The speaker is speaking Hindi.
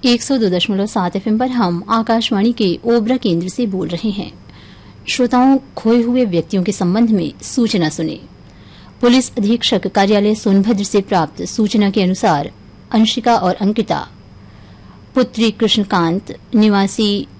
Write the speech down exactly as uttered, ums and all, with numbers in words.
एक सौ दो दशमलव सात एफ एम पर हम आकाशवाणी के ओबरा केंद्र से बोल रहे हैं। श्रोताओं, खोए हुए व्यक्तियों के संबंध में सूचना सुने। पुलिस अधीक्षक कार्यालय सोनभद्र से प्राप्त सूचना के अनुसार अंशिका और अंकिता पुत्री कृष्णकांत निवासी